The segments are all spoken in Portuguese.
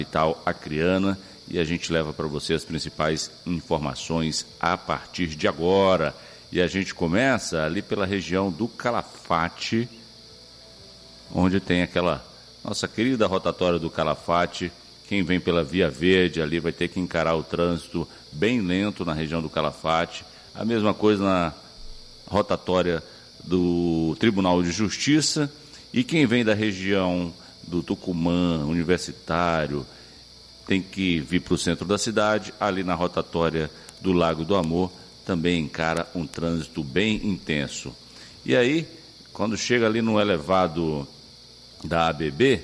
capital acreana, e a gente leva para você as principais informações a partir de agora. E a gente começa ali pela região do Calafate, onde tem aquela nossa querida rotatória do Calafate. Quem vem pela Via Verde ali vai ter que encarar o trânsito bem lento na região do Calafate. A mesma coisa na rotatória do Tribunal de Justiça. E quem vem da região do Tucumã, Universitário, tem que vir para o centro da cidade. Ali na rotatória do Lago do Amor também encara um trânsito bem intenso. E aí, quando chega ali no elevado da ABB,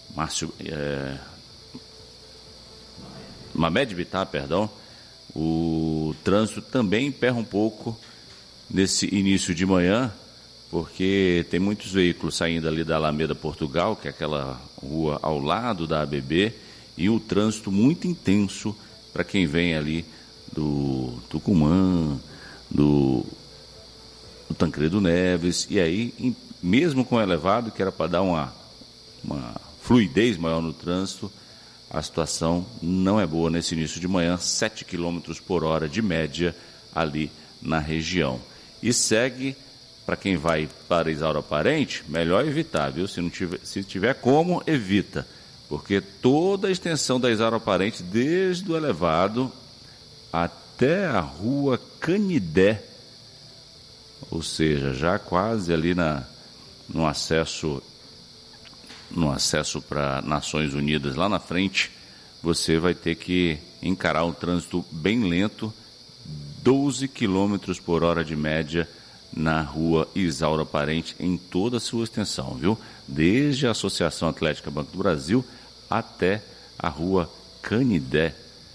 Mamed Bittar, o trânsito também emperra um pouco nesse início de manhã, porque tem muitos veículos saindo ali da Alameda Portugal, que é aquela rua ao lado da ABB, e o trânsito muito intenso para quem vem ali do Tucumã, do Tancredo Neves. E aí, mesmo com o elevado, que era para dar uma fluidez maior no trânsito, a situação não é boa nesse início de manhã, 7 km por hora de média ali na região. E segue, para quem vai para Isaura Parente, melhor evitar, viu? Se tiver como, evita. Porque toda a extensão da Isaura Parente, desde o elevado até a rua Canidé, ou seja, já quase ali no acesso para Nações Unidas, lá na frente, você vai ter que encarar um trânsito bem lento, 12 km por hora de média na rua Isaura Parente, em toda a sua extensão, viu? Desde a Associação Atlética Banco do Brasil até a rua Canidé.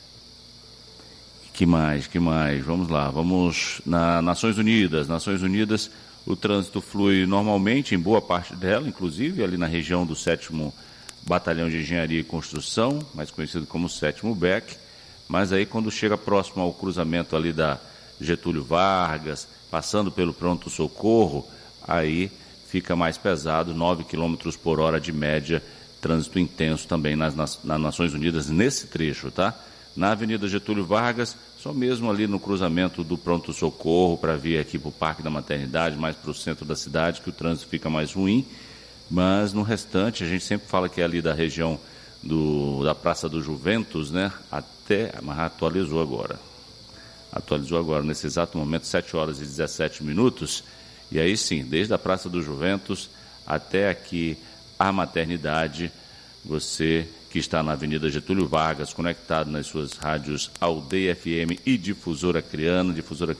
Que mais? Vamos lá, vamos na Nações Unidas. Nações Unidas, o trânsito flui normalmente, em boa parte dela, inclusive ali na região do 7º Batalhão de Engenharia e Construção, mais conhecido como 7º BEC, mas aí quando chega próximo ao cruzamento ali da Getúlio Vargas, passando pelo pronto-socorro, aí fica mais pesado, 9 km por hora de média, trânsito intenso também nas Nações Unidas nesse trecho, tá? Na Avenida Getúlio Vargas, só mesmo ali no cruzamento do pronto-socorro para vir aqui para o Parque da Maternidade, mais para o centro da cidade, que o trânsito fica mais ruim, mas no restante, a gente sempre fala que é ali da região da Praça do Juventus, né? Mas atualizou agora, nesse exato momento, 7 horas e 17 minutos, e aí sim, desde a Praça do Juventus até aqui a Maternidade, você que está na Avenida Getúlio Vargas, conectado nas suas rádios Aldeia FM e Difusora Acreana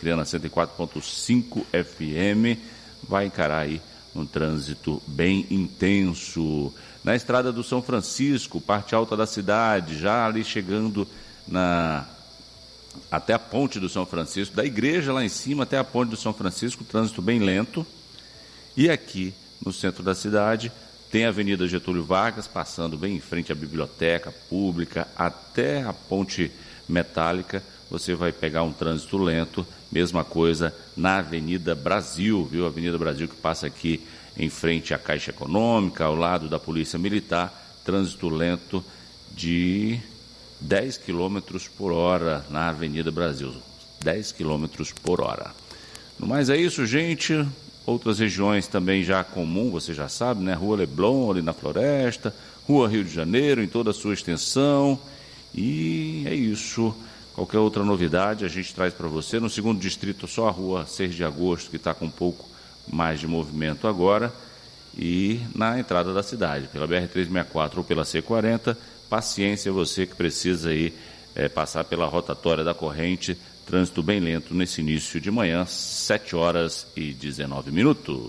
104.5 FM, vai encarar aí um trânsito bem intenso. Na estrada do São Francisco, parte alta da cidade, já ali chegando até a ponte do São Francisco, da igreja lá em cima até a ponte do São Francisco, trânsito bem lento. E aqui no centro da cidade tem a Avenida Getúlio Vargas, passando bem em frente à Biblioteca Pública, até a Ponte Metálica, você vai pegar um trânsito lento. Mesma coisa na Avenida Brasil, viu? Avenida Brasil que passa aqui em frente à Caixa Econômica, ao lado da Polícia Militar, trânsito lento de 10 km por hora na Avenida Brasil, 10 km por hora. No mais é isso, gente. Outras regiões também já comum, você já sabe, né? Rua Leblon, ali na Floresta, Rua Rio de Janeiro, em toda a sua extensão. E é isso. Qualquer outra novidade a gente traz para você. No 2º distrito, só a Rua 6 de Agosto, que está com um pouco mais de movimento agora. E na entrada da cidade, pela BR-364 ou pela C40, paciência você que precisa aí passar pela rotatória da corrente. Trânsito bem lento nesse início de manhã, 7 horas e 19 minutos.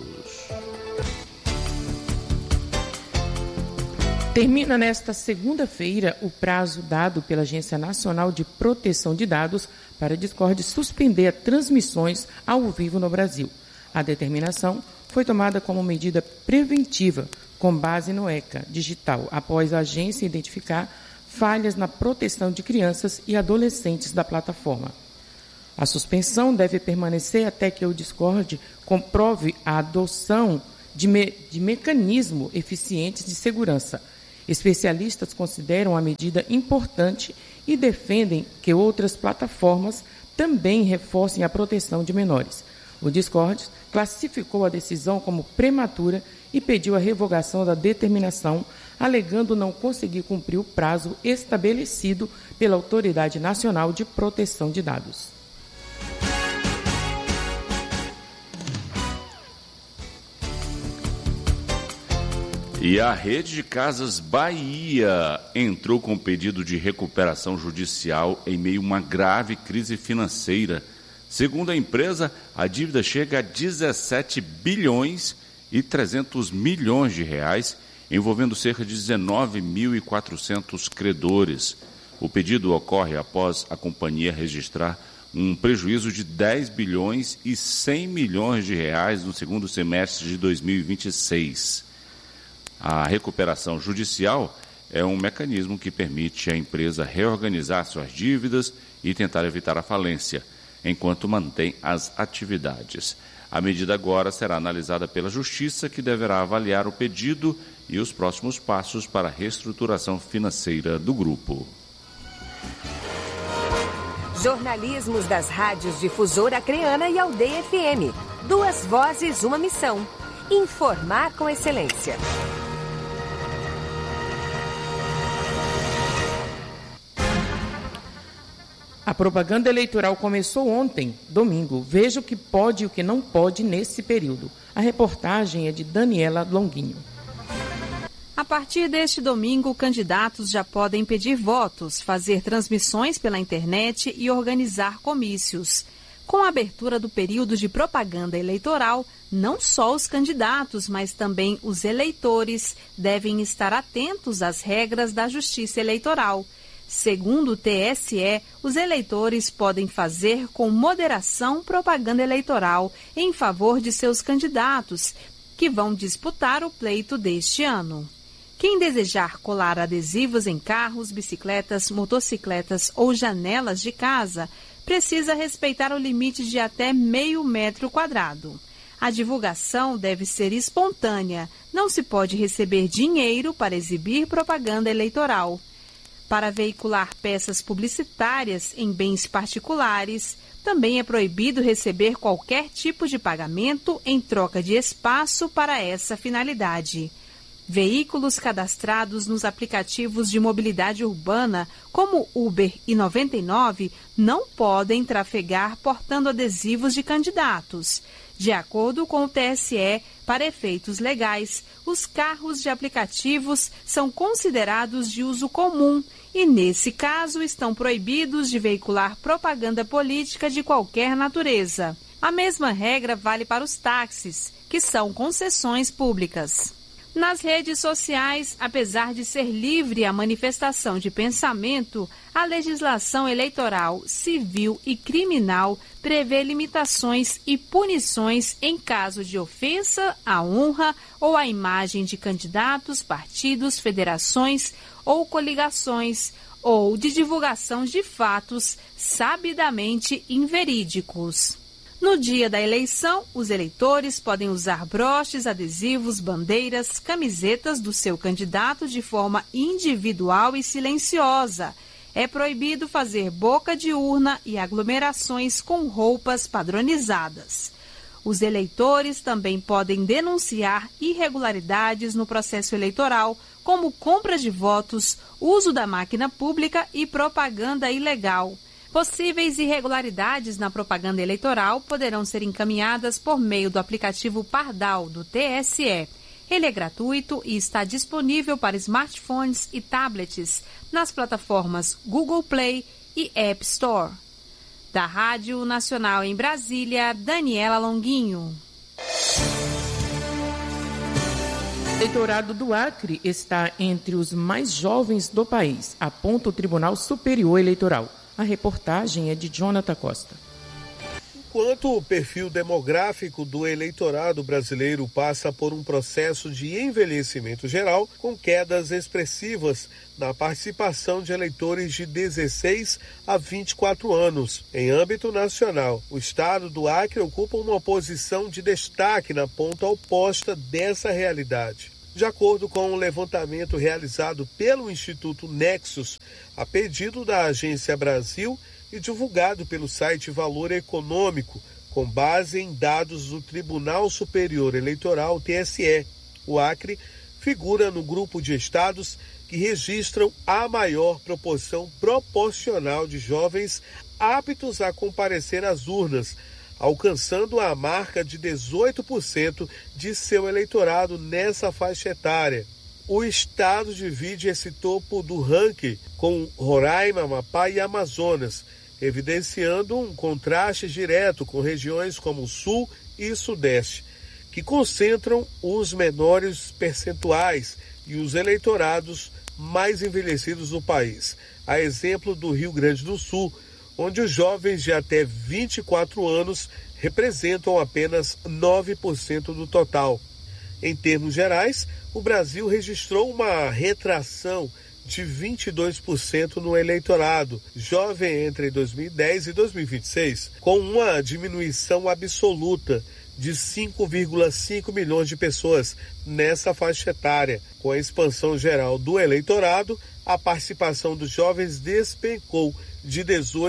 Termina nesta segunda-feira o prazo dado pela Agência Nacional de Proteção de Dados para a Discord suspender transmissões ao vivo no Brasil. A determinação foi tomada como medida preventiva, com base no ECA digital, após a agência identificar falhas na proteção de crianças e adolescentes da plataforma. A suspensão deve permanecer até que o Discord comprove a adoção de mecanismos eficientes de segurança Especialistas consideram a medida importante e defendem que outras plataformas também reforcem a proteção de menores. O Discord classificou a decisão como prematura e pediu a revogação da determinação, alegando não conseguir cumprir o prazo estabelecido pela Autoridade Nacional de Proteção de Dados. E a Rede de Casas Bahia entrou com pedido de recuperação judicial em meio a uma grave crise financeira. Segundo a empresa, a dívida chega a 17 bilhões e 300 milhões de reais, envolvendo cerca de 19.400 credores. O pedido ocorre após a companhia registrar um prejuízo de 10 bilhões e 100 milhões de reais no segundo semestre de 2026. A recuperação judicial é um mecanismo que permite à empresa reorganizar suas dívidas e tentar evitar a falência, enquanto mantém as atividades. A medida agora será analisada pela Justiça, que deverá avaliar o pedido e os próximos passos para a reestruturação financeira do grupo. Jornalismos das rádios Difusora Acreana e Aldeia FM. 2 vozes, uma missão. Informar com excelência. A propaganda eleitoral começou ontem, domingo. Veja o que pode e o que não pode nesse período. A reportagem é de Daniela Longuinho. A partir deste domingo, candidatos já podem pedir votos, fazer transmissões pela internet e organizar comícios. Com a abertura do período de propaganda eleitoral, não só os candidatos, mas também os eleitores devem estar atentos às regras da Justiça Eleitoral. Segundo o TSE, os eleitores podem fazer com moderação propaganda eleitoral em favor de seus candidatos, que vão disputar o pleito deste ano. Quem desejar colar adesivos em carros, bicicletas, motocicletas ou janelas de casa, precisa respeitar o limite de até meio metro quadrado. A divulgação deve ser espontânea, não se pode receber dinheiro para exibir propaganda eleitoral. Para veicular peças publicitárias em bens particulares, também é proibido receber qualquer tipo de pagamento em troca de espaço para essa finalidade. Veículos cadastrados nos aplicativos de mobilidade urbana, como Uber e 99, não podem trafegar portando adesivos de candidatos. De acordo com o TSE, para efeitos legais, os carros de aplicativos são considerados de uso comum e, nesse caso, estão proibidos de veicular propaganda política de qualquer natureza. A mesma regra vale para os táxis, que são concessões públicas. Nas redes sociais, apesar de ser livre a manifestação de pensamento, a legislação eleitoral, civil e criminal prevê limitações e punições em caso de ofensa à honra ou à imagem de candidatos, partidos, federações ou coligações, ou de divulgação de fatos sabidamente inverídicos. No dia da eleição, os eleitores podem usar broches, adesivos, bandeiras, camisetas do seu candidato de forma individual e silenciosa. É proibido fazer boca de urna e aglomerações com roupas padronizadas. Os eleitores também podem denunciar irregularidades no processo eleitoral, como compra de votos, uso da máquina pública e propaganda ilegal. Possíveis irregularidades na propaganda eleitoral poderão ser encaminhadas por meio do aplicativo Pardal do TSE. Ele é gratuito e está disponível para smartphones e tablets nas plataformas Google Play e App Store. Da Rádio Nacional em Brasília, Daniela Longuinho. O eleitorado do Acre está entre os mais jovens do país, aponta o Tribunal Superior Eleitoral. A reportagem é de Jonathan Costa. Enquanto o perfil demográfico do eleitorado brasileiro passa por um processo de envelhecimento geral, com quedas expressivas na participação de eleitores de 16 a 24 anos. Em âmbito nacional, o estado do Acre ocupa uma posição de destaque na ponta oposta dessa realidade. De acordo com um levantamento realizado pelo Instituto Nexus, a pedido da Agência Brasil e divulgado pelo site Valor Econômico, com base em dados do Tribunal Superior Eleitoral, TSE, o Acre figura no grupo de estados que registram a maior proporção proporcional de jovens aptos a comparecer às urnas, alcançando a marca de 18% de seu eleitorado nessa faixa etária. O estado divide esse topo do ranking com Roraima, Amapá e Amazonas, evidenciando um contraste direto com regiões como o Sul e Sudeste, que concentram os menores percentuais e os eleitorados mais envelhecidos do país. A exemplo do Rio Grande do Sul, onde os jovens de até 24 anos representam apenas 9% do total. Em termos gerais, o Brasil registrou uma retração de 22% no eleitorado jovem entre 2010 e 2026, com uma diminuição absoluta de 5,5 milhões de pessoas nessa faixa etária. Com a expansão geral do eleitorado, a participação dos jovens despencou de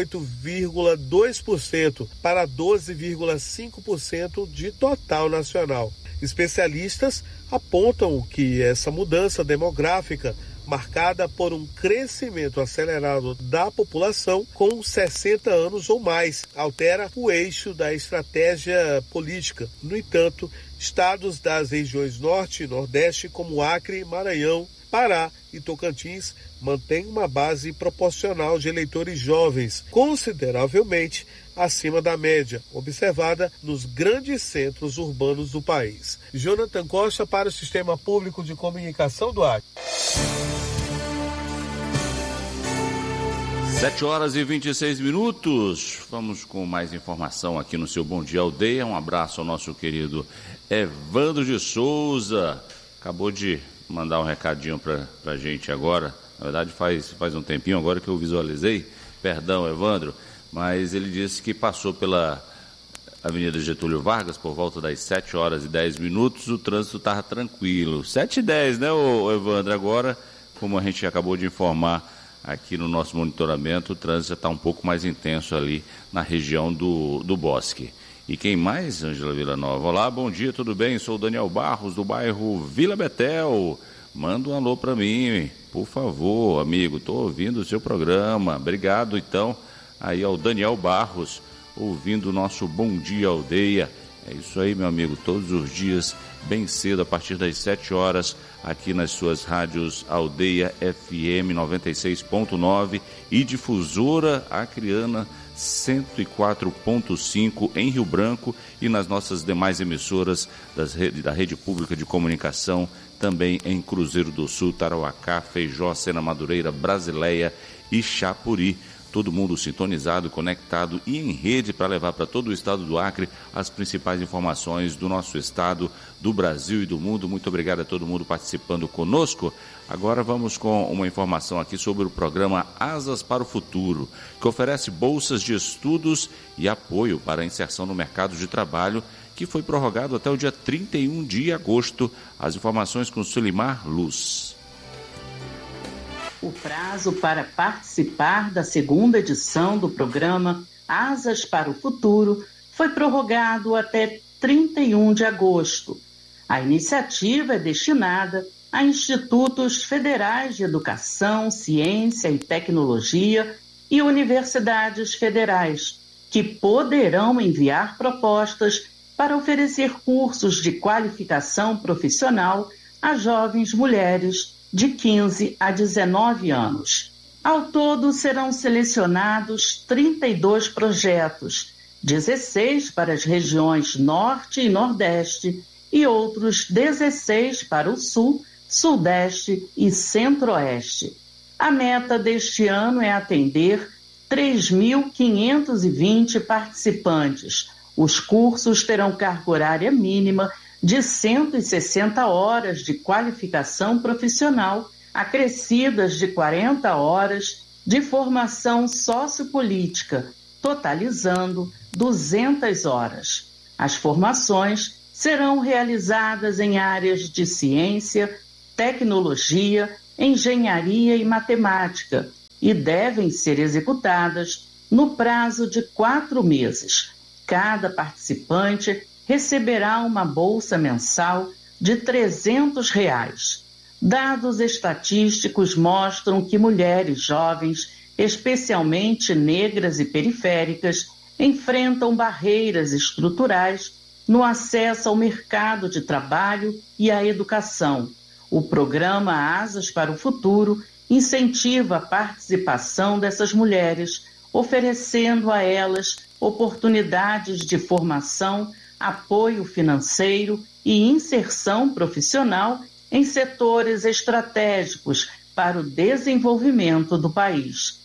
18,2% para 12,5% de total nacional. Especialistas apontam que essa mudança demográfica, marcada por um crescimento acelerado da população com 60 anos ou mais, altera o eixo da estratégia política. No entanto, estados das regiões Norte e Nordeste, como Acre, Maranhão, Pará e Tocantins, mantêm uma base proporcional de eleitores jovens, consideravelmente acima da média, observada nos grandes centros urbanos do país. Jonathan Costa para o Sistema Público de Comunicação do Acre. 7h26. Vamos com mais informação aqui no seu Bom Dia Aldeia. Um abraço ao nosso querido Evandro de Souza. Acabou de mandar um recadinho pra gente agora. Na verdade faz um tempinho agora que eu visualizei. Perdão, Evandro. Mas ele disse que passou pela Avenida Getúlio Vargas por volta das 7h10. O trânsito estava tranquilo. 7h10, né, Evandro? Agora, como a gente acabou de informar aqui no nosso monitoramento, o trânsito já está um pouco mais intenso ali na região do Bosque. E quem mais, Ângela Villanova? Olá, bom dia, tudo bem? Sou o Daniel Barros, do bairro Vila Betel. Manda um alô para mim, por favor, amigo. Estou ouvindo o seu programa. Obrigado, então, aí ao Daniel Barros, ouvindo o nosso Bom Dia Aldeia. É isso aí, meu amigo, todos os dias, bem cedo, a partir das 7h, aqui nas suas rádios Aldeia FM 96.9 e Difusora Acreana 104.5 em Rio Branco e nas nossas demais emissoras da Rede Pública de Comunicação, também em Cruzeiro do Sul, Tarauacá, Feijó, Sena Madureira, Brasileia e Chapuri. Todo mundo sintonizado, conectado e em rede para levar para todo o estado do Acre as principais informações do nosso estado, do Brasil e do mundo. Muito obrigado a todo mundo participando conosco. Agora vamos com uma informação aqui sobre o programa Asas para o Futuro, que oferece bolsas de estudos e apoio para a inserção no mercado de trabalho, que foi prorrogado até o dia 31 de agosto. As informações com Sulimar Luz. O prazo para participar da segunda edição do programa Asas para o Futuro foi prorrogado até 31 de agosto. A iniciativa é destinada a institutos federais de educação, ciência e tecnologia e universidades federais, que poderão enviar propostas para oferecer cursos de qualificação profissional a jovens mulheres de 15 a 19 anos. Ao todo, serão selecionados 32 projetos, 16 para as regiões Norte e Nordeste e outros 16 para o Sul, Sudeste e Centro-Oeste. A meta deste ano é atender 3.520 participantes. Os cursos terão carga horária mínima de 160 horas de qualificação profissional, acrescidas de 40 horas de formação sociopolítica, totalizando 200 horas. As formações serão realizadas em áreas de ciência, tecnologia, engenharia e matemática e devem ser executadas no prazo de 4 meses. Cada participante receberá uma bolsa mensal de R$ 300. Dados estatísticos mostram que mulheres jovens, especialmente negras e periféricas, enfrentam barreiras estruturais no acesso ao mercado de trabalho e à educação. O programa Asas para o Futuro incentiva a participação dessas mulheres, oferecendo a elas oportunidades de formação, apoio financeiro e inserção profissional em setores estratégicos para o desenvolvimento do país.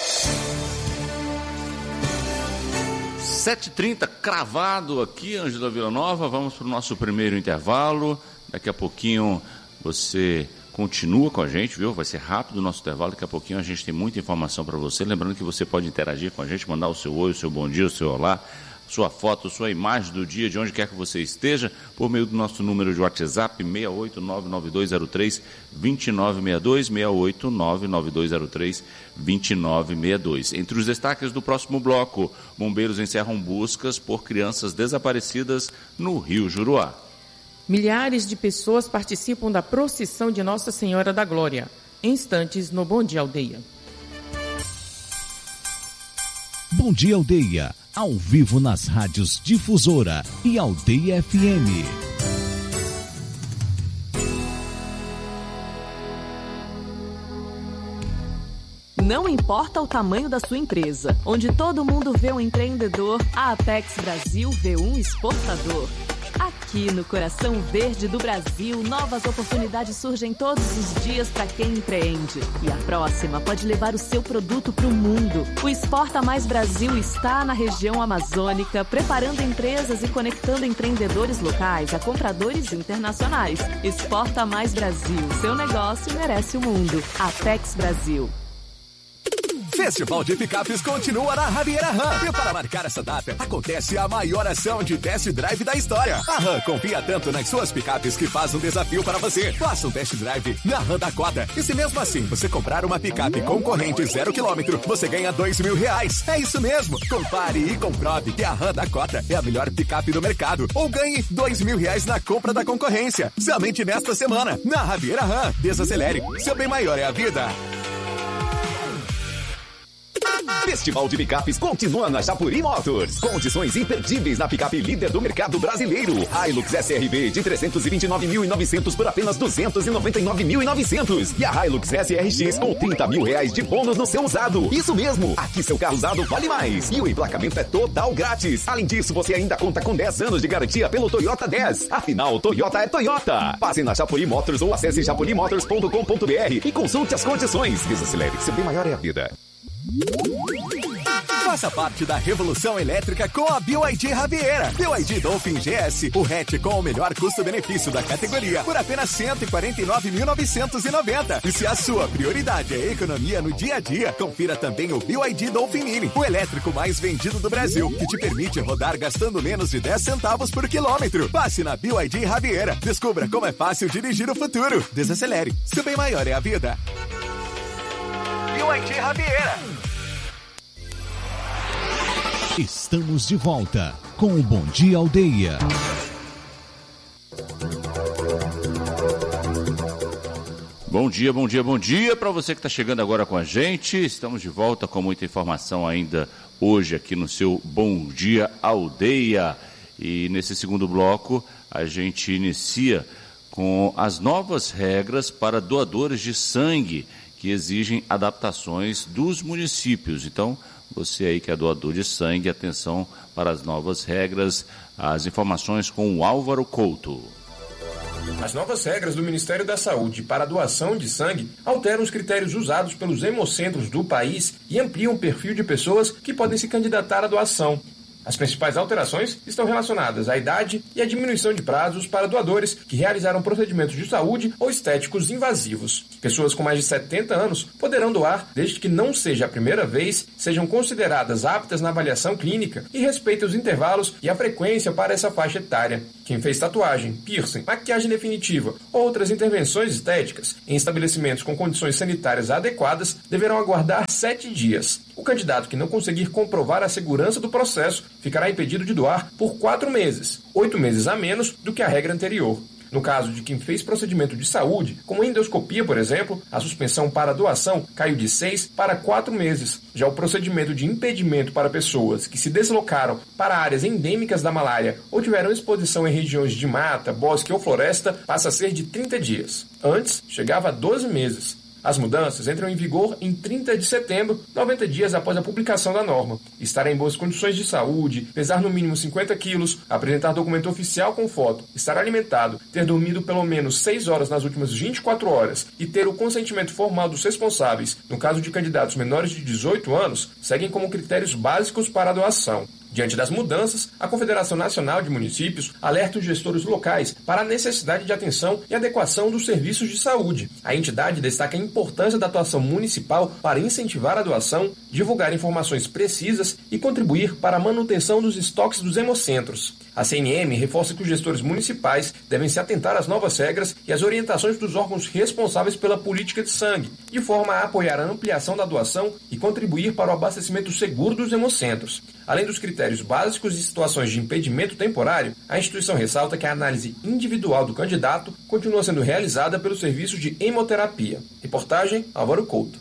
7h30, cravado aqui, Ângela Villanova. Vamos para o nosso primeiro intervalo. Daqui a pouquinho você continua com a gente, viu? Vai ser rápido o nosso intervalo. Daqui a pouquinho a gente tem muita informação para você. Lembrando que você pode interagir com a gente, mandar o seu oi, o seu bom dia, o seu olá, sua foto, sua imagem do dia, de onde quer que você esteja, por meio do nosso número de WhatsApp, 6899203-2962, 6899203-2962. Entre os destaques do próximo bloco, bombeiros encerram buscas por crianças desaparecidas no Rio Juruá. Milhares de pessoas participam da procissão de Nossa Senhora da Glória. Em instantes, no Bom Dia Aldeia. Bom Dia Aldeia, ao vivo nas rádios Difusora e Aldeia FM. Não importa o tamanho da sua empresa, onde todo mundo vê um empreendedor, a Apex Brasil vê um exportador. Aqui no coração verde do Brasil, novas oportunidades surgem todos os dias para quem empreende. E a próxima pode levar o seu produto para o mundo. O Exporta Mais Brasil está na região amazônica, preparando empresas e conectando empreendedores locais a compradores internacionais. Exporta Mais Brasil, seu negócio merece o mundo. Apex Brasil. Festival de Picapes continua na Javiera RAM. E para marcar essa data, acontece a maior ação de test drive da história. A RAM confia tanto nas suas picapes que faz um desafio para você. Faça um test drive na RAM Dakota. E se mesmo assim você comprar uma picape concorrente 0 km, você ganha R$2.000. É isso mesmo. Compare e comprove que a RAM Dakota é a melhor picape do mercado. Ou ganhe R$2.000 na compra da concorrência. Somente nesta semana, na Javiera RAM. Desacelere. Seu bem maior é a vida. Festival de Picapes continua na Chapuri Motors. Condições imperdíveis na picape líder do mercado brasileiro. Hilux SRV de 329.900 por apenas 299.900. E a Hilux SRX com R$30.000 de bônus no seu usado. Isso mesmo, aqui seu carro usado vale mais. E o emplacamento é total grátis. Além disso, você ainda conta com 10 anos de garantia pelo Toyota 10. Afinal, Toyota é Toyota. Passe na Chapuri Motors ou acesse chapurimotors.com.br e consulte as condições. Desacelere, seu bem maior é a vida. Faça parte da revolução elétrica com a BYD Javiera. BYD Dolphin GS, o hatch com o melhor custo-benefício da categoria, por apenas R$149.990. E se a sua prioridade é economia no dia a dia, confira também o BYD Dolphin Mini, o elétrico mais vendido do Brasil, que te permite rodar gastando menos de 10 centavos por quilômetro. Passe na BYD Javiera. Descubra como é fácil dirigir o futuro. Desacelere. Seu bem maior é a vida. BYD Javiera. Estamos de volta com o Bom Dia Aldeia. Bom dia, bom dia, bom dia para você que está chegando agora com a gente. Estamos de volta com muita informação ainda hoje aqui no seu Bom Dia Aldeia. E nesse segundo bloco a gente inicia com as novas regras para doadores de sangue que exigem adaptações dos municípios. Então, você aí que é doador de sangue, atenção para as novas regras, as informações com o Álvaro Couto. As novas regras do Ministério da Saúde para a doação de sangue alteram os critérios usados pelos hemocentros do país e ampliam o perfil de pessoas que podem se candidatar à doação. As principais alterações estão relacionadas à idade e à diminuição de prazos para doadores que realizaram procedimentos de saúde ou estéticos invasivos. Pessoas com mais de 70 anos poderão doar desde que não seja a primeira vez, sejam consideradas aptas na avaliação clínica e respeitem os intervalos e a frequência para essa faixa etária. Quem fez tatuagem, piercing, maquiagem definitiva ou outras intervenções estéticas em estabelecimentos com condições sanitárias adequadas deverão aguardar 7 dias. O candidato que não conseguir comprovar a segurança do processo ficará impedido de doar por 4 meses, 8 meses a menos do que a regra anterior. No caso de quem fez procedimento de saúde, como endoscopia, por exemplo, a suspensão para a doação caiu de 6 para 4 meses. Já o procedimento de impedimento para pessoas que se deslocaram para áreas endêmicas da malária ou tiveram exposição em regiões de mata, bosque ou floresta passa a ser de 30 dias. Antes, chegava a 12 meses. As mudanças entram em vigor em 30 de setembro, 90 dias após a publicação da norma. Estar em boas condições de saúde, pesar no mínimo 50 quilos, apresentar documento oficial com foto, estar alimentado, ter dormido pelo menos 6 horas nas últimas 24 horas e ter o consentimento formal dos responsáveis, no caso de candidatos menores de 18 anos, seguem como critérios básicos para a doação. Diante das mudanças, a Confederação Nacional de Municípios alerta os gestores locais para a necessidade de atenção e adequação dos serviços de saúde. A entidade destaca a importância da atuação municipal para incentivar a doação, divulgar informações precisas e contribuir para a manutenção dos estoques dos hemocentros. A CNM reforça que os gestores municipais devem se atentar às novas regras e às orientações dos órgãos responsáveis pela política de sangue, de forma a apoiar a ampliação da doação e contribuir para o abastecimento seguro dos hemocentros. Além dos critérios básicos e situações de impedimento temporário, a instituição ressalta que a análise individual do candidato continua sendo realizada pelo serviço de hemoterapia. Reportagem Álvaro Couto.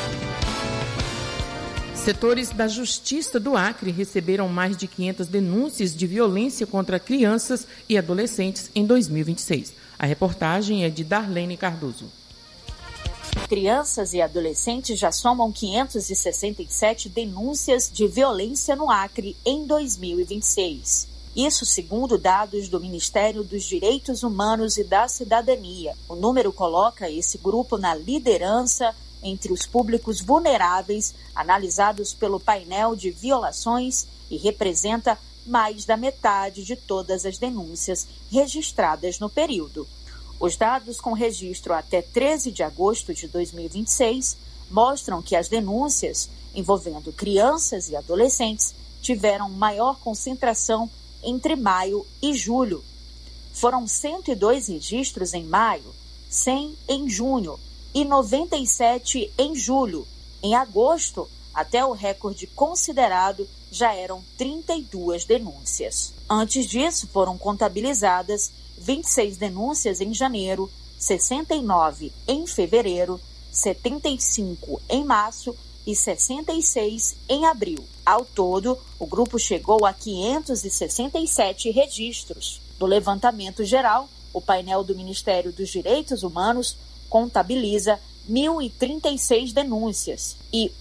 Setores da Justiça do Acre receberam mais de 500 denúncias de violência contra crianças e adolescentes em 2026. A reportagem é de Darlene Cardoso. Crianças e adolescentes já somam 567 denúncias de violência no Acre em 2026. Isso segundo dados do Ministério dos Direitos Humanos e da Cidadania. O número coloca esse grupo na liderança entre os públicos vulneráveis analisados pelo painel de violações e representa mais da metade de todas as denúncias registradas no período. Os dados com registro até 13 de agosto de 2026 mostram que as denúncias envolvendo crianças e adolescentes tiveram maior concentração entre maio e julho. Foram 102 registros em maio, 100 em junho e 97 em julho. Em agosto, até o recorde considerado, já eram 32 denúncias. Antes disso, foram contabilizadas 26 denúncias em janeiro, 69 em fevereiro, 75 em março e 66 em abril. Ao todo, o grupo chegou a 567 registros. No levantamento geral, o painel do Ministério dos Direitos Humanos contabiliza 1.036 denúncias e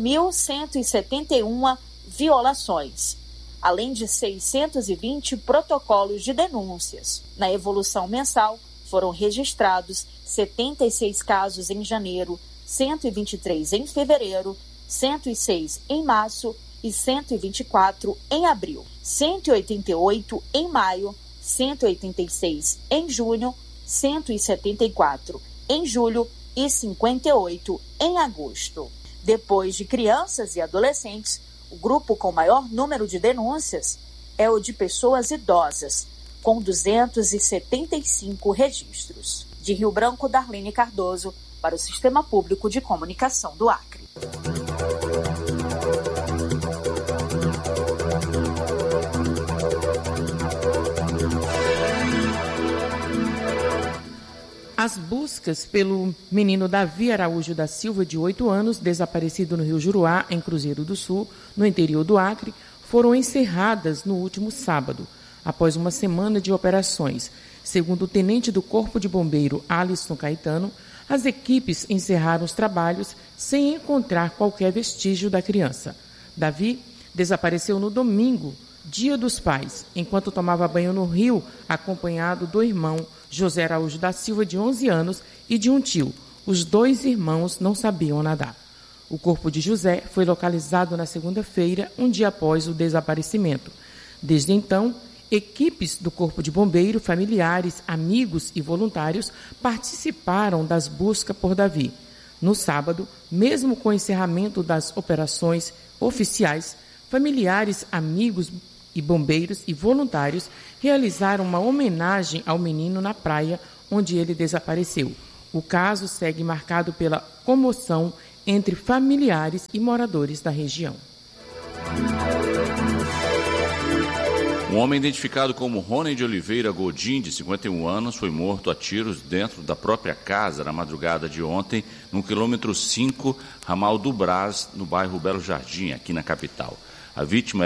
8.171 violações, além de 620 protocolos de denúncias. Na evolução mensal, foram registrados 76 casos em janeiro, 123 em fevereiro, 106 em março e 124 em abril, 188 em maio, 186 em junho, 174 em julho e 58 em agosto. Depois de crianças e adolescentes, o grupo com maior número de denúncias é o de pessoas idosas, com 275 registros. De Rio Branco, Darlene Cardoso, para o Sistema Público de Comunicação do Acre. As buscas pelo menino Davi Araújo da Silva, de 8 anos, desaparecido no Rio Juruá, em Cruzeiro do Sul, no interior do Acre, foram encerradas no último sábado, após uma semana de operações. Segundo o tenente do Corpo de Bombeiro, Alisson Caetano, as equipes encerraram os trabalhos sem encontrar qualquer vestígio da criança. Davi desapareceu no domingo, Dia dos Pais, enquanto tomava banho no rio, acompanhado do irmão José Araújo da Silva, de 11 anos, e de um tio. Os 2 irmãos não sabiam nadar. O corpo de José foi localizado na segunda-feira, um dia após o desaparecimento. Desde então, equipes do Corpo de Bombeiro, familiares, amigos e voluntários participaram das buscas por Davi. No sábado, mesmo com o encerramento das operações oficiais, familiares, amigos e bombeiros e voluntários realizaram uma homenagem ao menino na praia onde ele desapareceu. O caso segue marcado pela comoção entre familiares e moradores da região. Um homem identificado como Rony de Oliveira Godin, de 51 anos, foi morto a tiros dentro da própria casa na madrugada de ontem, no quilômetro 5, ramal do Brás, no bairro Belo Jardim, aqui na capital. A vítima